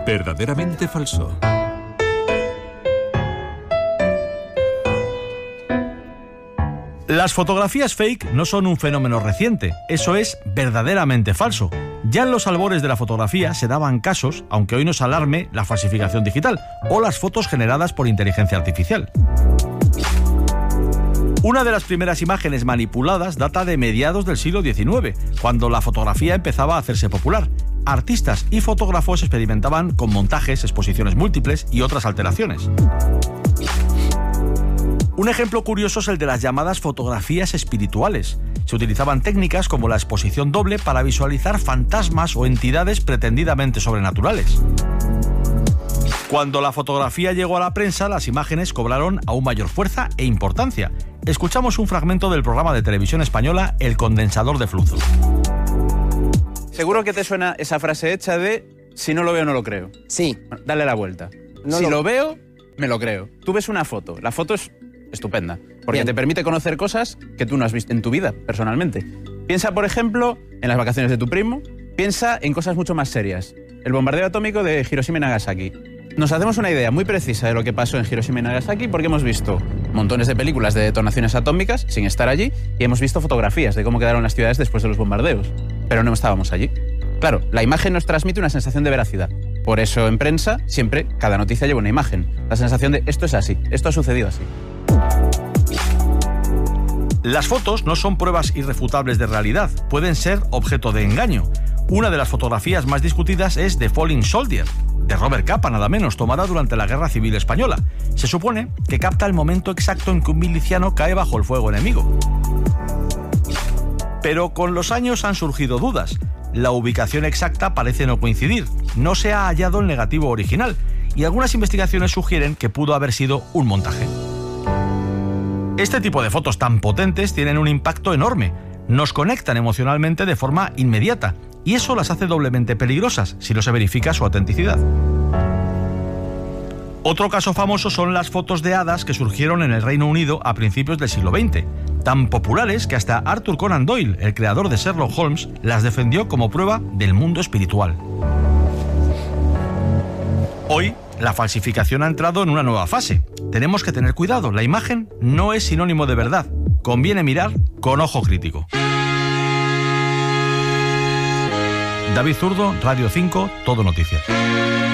Verdaderamente falso. Las fotografías fake no son un fenómeno reciente, eso es verdaderamente falso. Ya en los albores de la fotografía se daban casos, aunque hoy nos alarme la falsificación digital o las fotos generadas por inteligencia artificial. Una de las primeras imágenes manipuladas data de mediados del siglo XIX, cuando la fotografía empezaba a hacerse popular. Artistas y fotógrafos experimentaban con montajes, exposiciones múltiples y otras alteraciones. Un ejemplo curioso es el de las llamadas fotografías espirituales. Se utilizaban técnicas como la exposición doble para visualizar fantasmas o entidades pretendidamente sobrenaturales. Cuando la fotografía llegó a la prensa, las imágenes cobraron aún mayor fuerza e importancia. Escuchamos un fragmento del programa de televisión española El condensador de flujo. Seguro que te suena esa frase hecha de si no lo veo, no lo creo. Sí. Bueno, dale la vuelta. Si lo veo, me lo creo. Tú ves una foto. La foto es estupenda, porque Bien. te permite conocer cosas que tú no has visto en tu vida, personalmente. Piensa, por ejemplo, en las vacaciones de tu primo. Piensa en cosas mucho más serias. El bombardeo atómico de Hiroshima y Nagasaki. Nos hacemos una idea muy precisa de lo que pasó en Hiroshima y Nagasaki porque hemos visto montones de películas de detonaciones atómicas sin estar allí y hemos visto fotografías de cómo quedaron las ciudades después de los bombardeos. Pero no estábamos allí. Claro, la imagen nos transmite una sensación de veracidad. Por eso en prensa siempre cada noticia lleva una imagen. La sensación de esto es así, esto ha sucedido así. Las fotos no son pruebas irrefutables de realidad, pueden ser objeto de engaño. Una de las fotografías más discutidas es The Falling Soldier, de Robert Capa, nada menos, tomada durante la Guerra Civil Española. Se supone que capta el momento exacto en que un miliciano cae bajo el fuego enemigo. Pero con los años han surgido dudas. La ubicación exacta parece no coincidir, no se ha hallado el negativo original, y algunas investigaciones sugieren que pudo haber sido un montaje. Este tipo de fotos tan potentes tienen un impacto enorme, nos conectan emocionalmente de forma inmediata, y eso las hace doblemente peligrosas si no se verifica su autenticidad. Otro caso famoso son las fotos de hadas que surgieron en el Reino Unido a principios del siglo XX, tan populares que hasta Arthur Conan Doyle, el creador de Sherlock Holmes, las defendió como prueba del mundo espiritual. Hoy, la falsificación ha entrado en una nueva fase. Tenemos que tener cuidado, la imagen no es sinónimo de verdad. Conviene mirar con ojo crítico. David Zurdo, Radio 5, Todo Noticias.